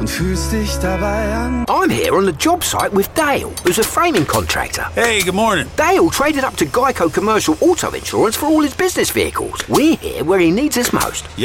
und fühlst dich dabei an. I'm here on the job site with Dale, who's a framing contractor. Hey, good morning. Dale traded up to Geico Commercial Auto Insurance for all his business vehicles. We're here where he needs us most.